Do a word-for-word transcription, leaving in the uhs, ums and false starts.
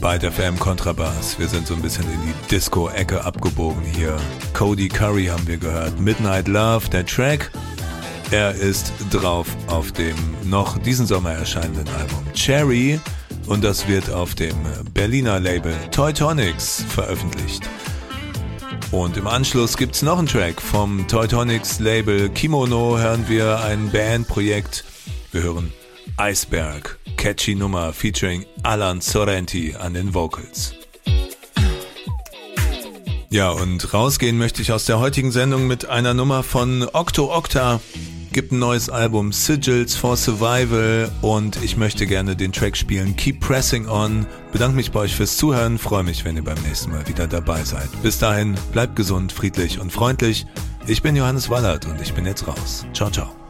Byte F M Kontrabass. Wir sind so ein bisschen in die Disco-Ecke abgebogen hier. Cody Curry haben wir gehört. Midnight Love, der Track. Er ist drauf auf dem noch diesen Sommer erscheinenden Album Cherry und das wird auf dem Berliner Label Teutonics veröffentlicht. Und im Anschluss gibt's noch einen Track vom Teutonics Label Kimono, hören wir ein Bandprojekt. Wir hören Eisberg, catchy Nummer featuring Alan Sorrenti an den Vocals. Ja, und rausgehen möchte ich aus der heutigen Sendung mit einer Nummer von Octo Octa. Gibt ein neues Album, Sigils for Survival, und ich möchte gerne den Track spielen, Keep Pressing On. Bedanke mich bei euch fürs Zuhören, freue mich, wenn ihr beim nächsten Mal wieder dabei seid. Bis dahin, bleibt gesund, friedlich und freundlich. Ich bin Johannes Wallert und ich bin jetzt raus. Ciao, ciao.